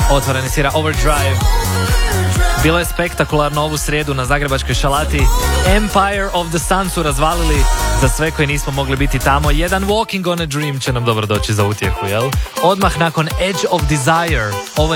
Otvoreni svira Overdrive. Bilo je spektakularno ovu srijedu na zagrebačkoj šalati. Empire of the Sun su razvalili. Za sve koji nismo mogli biti tamo, jedan Walking on a Dream će nam dobro doći za utjehu, jel? Odmah nakon Edge of Desire. Ovo je